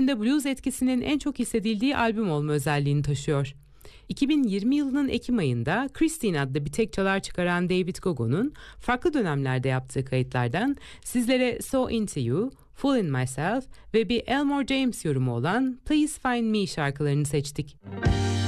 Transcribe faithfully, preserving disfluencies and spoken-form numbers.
günümüzde blues etkisinin en çok hissedildiği albüm olma özelliğini taşıyor. iki bin yirmi yılının Ekim ayında Christine adlı bir tek çalar çıkaran David Gogo'nun farklı dönemlerde yaptığı kayıtlardan sizlere So Into You, Fool in Myself ve bir Elmore James yorumu olan Please Find Me şarkılarını seçtik.